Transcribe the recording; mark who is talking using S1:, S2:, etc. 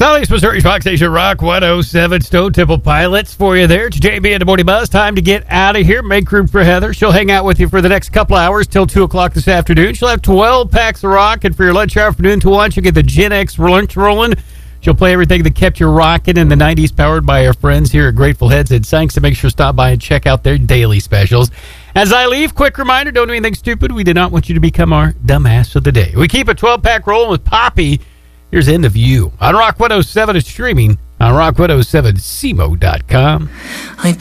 S1: Southeast Missouri's Rock Station, Rock 107, Stone Temple Pilots for you there. It's JB and the Morning Buzz. Time to get out of here. Make room for Heather. She'll hang out with you for the next couple hours till 2 o'clock this afternoon. She'll have 12 packs of rock, and for your lunch hour from noon to 1, you'll get the Gen X lunch rolling. She'll play everything that kept you rocking in the 90s, powered by our friends here at Grateful Heads and Sanks. So make sure to stop by and check out their daily specials. As I leave, quick reminder, don't do anything stupid. We do not want you to become our dumbass of the day. We keep a 12-pack rolling with Poppy. Here's End of You on Rock 107. It's streaming on rock107cmo.com.